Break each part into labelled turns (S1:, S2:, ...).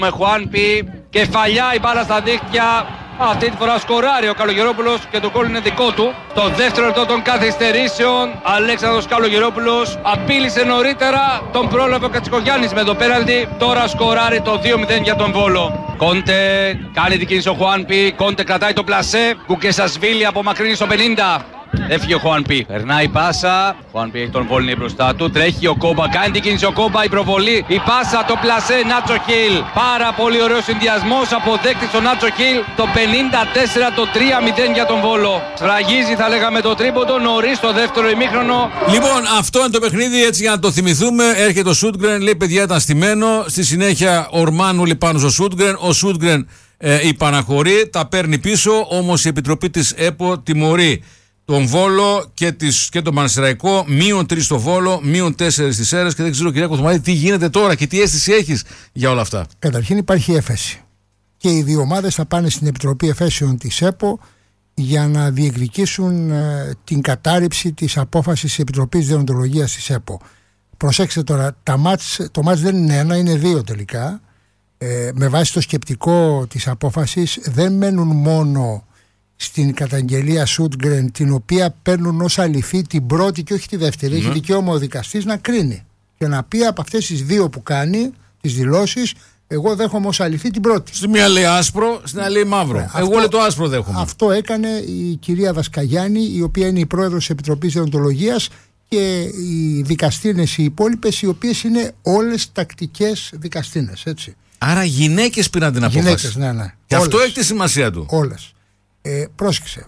S1: Με Χουάνπι, κεφαλιά η μπάλα στα δίχτυα. Αυτή τη φορά σκοράρει ο Καλογερόπουλος και το γκολ είναι δικό του. Το δεύτερο λεπτό των καθυστερήσεων, Αλέξανδρος Καλογερόπουλος απείλησε νωρίτερα, τον πρόλαβε ο Κατσικογιάννης με το πέναλτι. Τώρα σκοράρει το 2-0 για τον Βόλο. Κόντε κάνει την κίνηση ο Χουάνπι, Κόντε κρατάει το πλασέ. Κουκεσασβίλη απομακρύνει στο 50. Έφυγε ο Χουάνπι, περνάει η πάσα. Ο Χουάνπι έχει τον Βόλνη μπροστά του. Τρέχει ο Κόμπα, κάνει την κίνηση ο Κόμπα. Η προβολή, η πάσα, το πλασέ, Νάτσο Χιλ. Πάρα πολύ ωραίο συνδυασμός. Αποδέκτης ο Νάτσο Χιλ. Το 54, το 3-0 για τον Βόλο. Σφραγίζει, θα λέγαμε, το τρίποντο νωρίς το δεύτερο ημίχρονο.
S2: Λοιπόν, αυτό είναι το παιχνίδι, έτσι για να το θυμηθούμε. Έρχεται ο Σούντγκρεν, λέει παιδιά ήταν στημένο. Στη συνέχεια ορμάνουλη πάνω στο Σούντγκρεν. Ο Σούντγκρεν υπαναχωρεί, τα παίρνει πίσω. Όμως η επιτροπή της ΕΠΟ τιμωρεί τον Βόλο και τον Πανσεραϊκό, -3 στο Βόλο, -4 στις Σέρρες. Και δεν ξέρω, κυρία Κοθωμάδη, τι γίνεται τώρα και τι αίσθηση έχεις για όλα αυτά.
S3: Καταρχήν υπάρχει έφεση. Και οι δύο ομάδες θα πάνε στην Επιτροπή Εφέσεων της ΕΠΟ για να διεκδικήσουν την κατάρριψη της απόφασης της Επιτροπής Δεοντολογίας της ΕΠΟ. Προσέξτε τώρα, το μάτς δεν είναι ένα, είναι δύο τελικά. Με βάση το σκεπτικό της απόφασης δεν μένουν μόνο στην καταγγελία Σούντγκρεν, την οποία παίρνουν ως αληθή την πρώτη και όχι τη δεύτερη. Έχει δικαίωμα ο δικαστής να κρίνει και να πει από αυτές τις δύο που κάνει, τις δηλώσεις, εγώ δέχομαι ως αληθή την πρώτη.
S2: Στη μία λέει άσπρο, στην άλλη λέει μαύρο. Εγώ λέω το άσπρο δέχομαι.
S3: Αυτό έκανε η κυρία Δασκαγιάννη, η οποία είναι η πρόεδρος της Επιτροπής Δεοντολογίας, και οι δικαστίνες οι υπόλοιπες, οι οποίες είναι όλες τακτικές δικαστίνες. Έτσι.
S2: Άρα γυναίκες πήραν την απόφαση.
S3: Γυναίκες, ναι.
S2: Και όλες. Αυτό έχει τη σημασία του.
S3: Όλες. Πρόσεξε.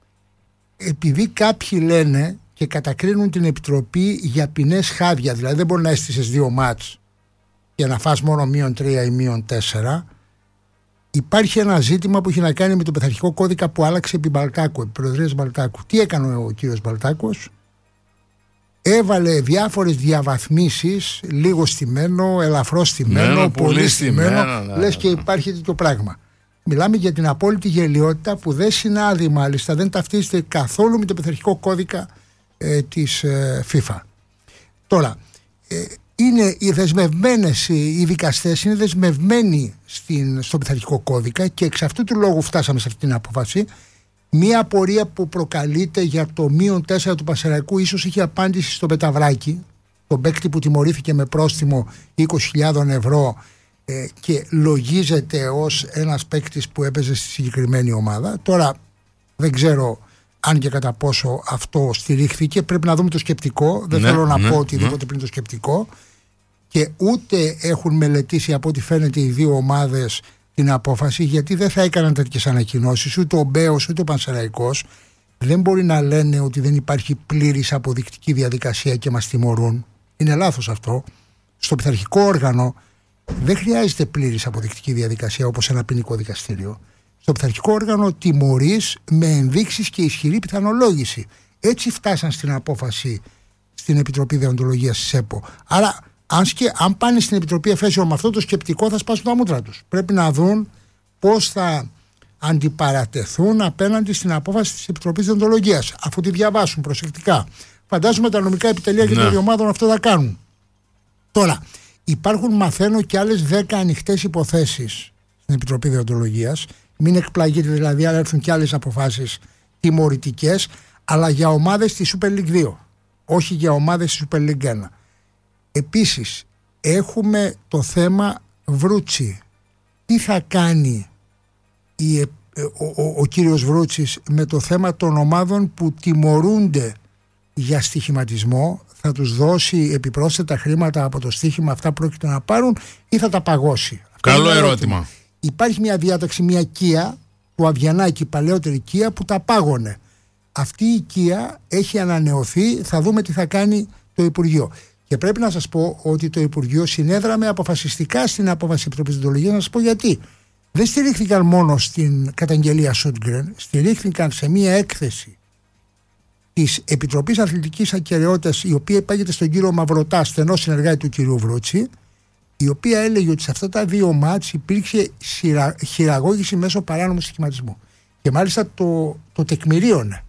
S3: Επειδή κάποιοι λένε και κατακρίνουν την Επιτροπή για ποινές χάδια, δηλαδή δεν μπορεί να έστησες δύο μάτς και να φας μόνο -3 ή -4, υπάρχει ένα ζήτημα που έχει να κάνει με το πειθαρχικό κώδικα που άλλαξε επί Μπαλτάκου, επί Προεδρίας Μπαλτάκου. Τι έκανε ο κύριος Μπαλτάκος? Έβαλε διάφορες διαβαθμίσεις, λίγο στημένο, ελαφρώς στημένο, πολύ στημένο, λες και υπάρχει τέτοιο πράγμα. Μιλάμε για την απόλυτη γελιότητα που δεν συνάδει, μάλιστα, δεν ταυτίζεται καθόλου με το πειθαρχικό κώδικα της FIFA. Τώρα, είναι οι δεσμευμένες, οι δικαστές είναι δεσμευμένοι στο πειθαρχικό κώδικα και εξ αυτού του λόγου φτάσαμε σε αυτή την απόφαση. Μία απορία που προκαλείται για το -4 του Πανσεραϊκού ίσως είχε απάντηση στο Πεταβράκη, τον παίκτη που τιμωρήθηκε με πρόστιμο 20.000 ευρώ και λογίζεται ως ένας παίκτης που έπαιζε στη συγκεκριμένη ομάδα. Τώρα δεν ξέρω αν και κατά πόσο αυτό στηρίχθηκε. Πρέπει να δούμε το σκεπτικό. Δεν θέλω να πω οτιδήποτε πριν το σκεπτικό. Και ούτε έχουν μελετήσει από ό,τι φαίνεται οι δύο ομάδες την απόφαση, γιατί δεν θα έκαναν τέτοιες ανακοινώσεις. Ούτε ο Μπέος ούτε ο Πανσεραϊκός δεν μπορεί να λένε ότι δεν υπάρχει πλήρης αποδεικτική διαδικασία και μας τιμωρούν. Είναι λάθος αυτό. Στο πειθαρχικό όργανο δεν χρειάζεται πλήρης αποδεικτική διαδικασία όπως ένα ποινικό δικαστήριο. Στο πειθαρχικό όργανο τιμωρείς με ενδείξεις και ισχυρή πιθανολόγηση. Έτσι φτάσαν στην απόφαση στην Επιτροπή Δεοντολογίας της ΕΠΟ. Άρα, αν πάνε στην Επιτροπή Εφέσεων με αυτό το σκεπτικό, θα σπάσουν τα μούτρα τους. Πρέπει να δουν πώς θα αντιπαρατεθούν απέναντι στην απόφαση της Επιτροπής Δεοντολογίας, αφού τη διαβάσουν προσεκτικά. Φαντάζομαι τα νομικά επιτελεία και των δύο ομάδων αυτό θα κάνουν. Τώρα, υπάρχουν, μαθαίνω, και άλλες 10 ανοιχτές υποθέσεις στην Επιτροπή Δεοντολογίας. Μην εκπλαγείτε δηλαδή αν έρθουν και άλλες αποφάσεις τιμωρητικές, αλλά για ομάδες της Super League 2, όχι για ομάδες της Super League 1. Επίσης, έχουμε το θέμα Βρούτσι. Τι θα κάνει ο κύριος Βρούτσης με το θέμα των ομάδων που τιμωρούνται για στοιχηματισμό? Θα τους δώσει επιπρόσθετα χρήματα από το στοίχημα αυτά που πρόκειται να πάρουν ή θα τα παγώσει?
S2: Καλό ερώτημα.
S3: Υπάρχει μια διάταξη, μια Κία του Αβιανάκη, παλαιότερη Κία, που τα πάγωνε. Αυτή η Κία έχει ανανεωθεί, θα δούμε τι θα κάνει το Υπουργείο. Και πρέπει να σας πω ότι το Υπουργείο συνέδραμε αποφασιστικά στην απόφαση Επιτροπής Δεοντολογίας. Να σας πω γιατί. Δεν στηρίχθηκαν μόνο στην καταγγελία Σούντγκρεν, στηρίχθηκαν σε μια έκθεση της Επιτροπής Αθλητικής Ακεραιότητας, η οποία υπάγεται στον κύριο Μαυρωτά, στενό συνεργάτη του κυρίου Βρούτσι, η οποία έλεγε ότι σε αυτά τα δύο μάτς υπήρξε χειραγώγηση μέσω παράνομου στοιχηματισμού. Και μάλιστα το τεκμηρίωνε.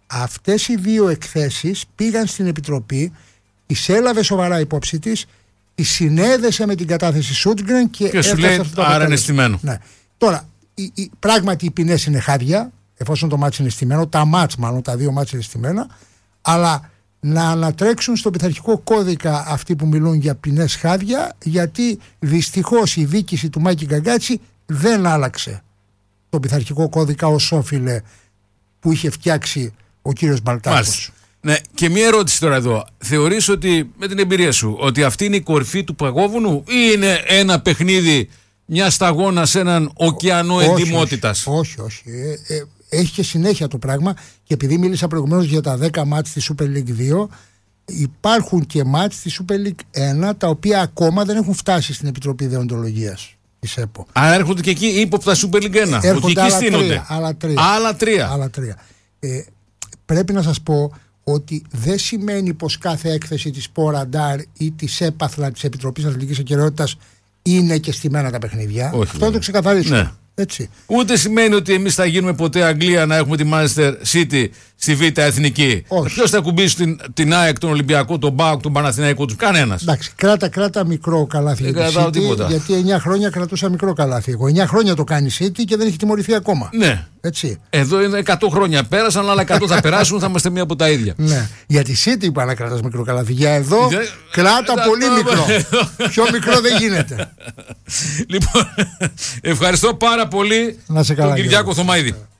S3: Αυτές οι δύο εκθέσεις πήγαν στην Επιτροπή, τις έλαβε σοβαρά υπόψη της τη συνέδεσε με την κατάθεση Σούντγκρεν
S2: και σου λέει άρα είναι στημένο.
S3: Ναι. Τώρα, πράγματι οι ποινές είναι χάδια, εφόσον το μάτς είναι στημένο, τα δύο μάτς είναι στημένα, αλλά να ανατρέξουν στο πειθαρχικό κώδικα αυτοί που μιλούν για ποινές χάδια, γιατί δυστυχώς η δίκηση του Μάκη Γκαγκάτση δεν άλλαξε το πειθαρχικό κώδικα ως όφιλε που είχε φτιάξει ο κύριος Μπαλτάκος.
S2: Ναι, και μια ερώτηση τώρα εδώ. Θεωρείς ότι, με την εμπειρία σου, ότι αυτή είναι η κορυφή του παγόβουνου ή είναι ένα παιχνίδι, μια σταγόνα σε έναν ωκεανό εντιμότητας?
S3: Όχι. Έχει και συνέχεια το πράγμα, και επειδή μίλησα προηγουμένως για τα 10 μάτς της Super League 2, υπάρχουν και μάτς της Super League 1 τα οποία ακόμα δεν έχουν φτάσει στην Επιτροπή Δεοντολογίας της ΕΠΟ.
S2: Άρα έρχονται και εκεί ύποπτα Super League 1.
S3: Έρχονται άλλα τρία. Πρέπει να σας πω ότι δεν σημαίνει πως κάθε έκθεση της Ποραντάρ ή της ΕΠΑΘΛΑ, της Επιτροπής Αθλητικής Ακεραιότητας, είναι και στημένα τα παιχνίδια.
S2: Όχι,
S3: αυτό το ξεκαθαρίσουμε.
S2: Ναι.
S3: Έτσι.
S2: Ούτε σημαίνει ότι εμείς θα γίνουμε ποτέ Αγγλία να έχουμε τη Manchester City στη Β' Εθνική. Ποιος θα κουμπίσει την ΑΕΚ, τον Ολυμπιακό, τον ΠΑΟΚ, τον Παναθηναϊκό τους? Κανένας.
S3: Εντάξει, κράτα μικρό καλάθι για τη City, γιατί 9 χρόνια κρατούσα μικρό καλάθι. Εγώ 9 χρόνια το κάνει η City και δεν έχει τιμωρηθεί ακόμα.
S2: Ναι.
S3: Έτσι.
S2: Εδώ είναι 100 χρόνια πέρασαν, αλλά 100 θα περάσουν, θα είμαστε μία από τα ίδια.
S3: Ναι. Για τη City είπα να κρατάς μικρό καλάθι. Για εδώ κράτα πολύ μικρό. Πιο μικρό δεν γίνεται.
S2: Λοιπόν, ευχαριστώ πάρα πολύ τον Κυριάκο Θωμαίδη.